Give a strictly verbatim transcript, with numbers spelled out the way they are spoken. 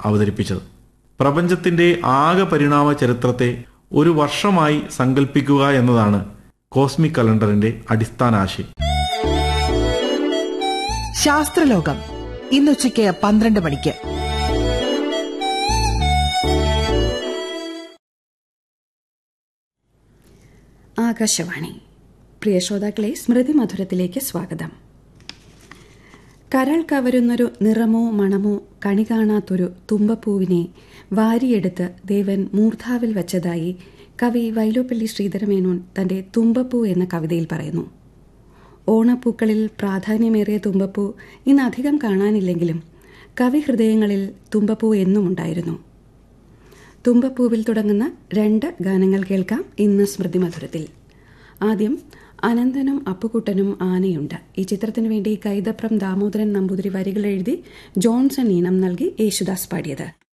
അവതരിപ്പിച്ചത്. പ്രപഞ്ചത്തിന്റെ ആകെ പരിണാമ ചരിത്രത്തെ ഒരു വർഷമായി സങ്കല്പിക്കുക എന്നതാണ് കോസ്മിക് കലണ്ടറിന്റെ അടിസ്ഥാന ആശയം. ശാസ്ത്രലോകം ഇന്നുച്ചയ്ക്ക് പന്ത്രണ്ട് മണിക്ക്. ആകാശവാണി. പ്രിയ ശ്രോതാക്കളെ, സ്മൃതി മധുരത്തിലേക്ക് സ്വാഗതം. കരൾ കവരുന്നൊരു നിറമോ മണമോ കണി കാണാത്തൊരു തുമ്പപ്പൂവിനെ വാരിയെടുത്ത് ദേവൻ മൂർധാവിൽ വച്ചതായി കവി വൈലോപ്പള്ളി ശ്രീധരമേനോൻ തന്റെ തുമ്പപ്പൂ എന്ന കവിതയിൽ പറയുന്നു. ഓണപ്പൂക്കളിൽ പ്രാധാന്യമേറിയ തുമ്പപ്പൂ ഇന്ന് അധികം കാണാനില്ലെങ്കിലും കവി ഹൃദയങ്ങളിൽ തുമ്പപ്പൂ എന്നും ഉണ്ടായിരുന്നു. തുമ്പപ്പൂവിൽ തുടങ്ങുന്ന രണ്ട് ഗാനങ്ങൾ കേൾക്കാം ഇന്ന് സ്മൃതി മധുരത്തിൽ. ആദ്യം അനന്തനും അപ്പുകുട്ടനും ആനയുണ്ട്. ഈ ചിത്രത്തിനു വേണ്ടി കൈതപ്രം ദാമോദരൻ നമ്പൂതിരി വരികൾ എഴുതി ജോൺസൺ ഈണം നൽകി യേശുദാസ് പാടിയത്.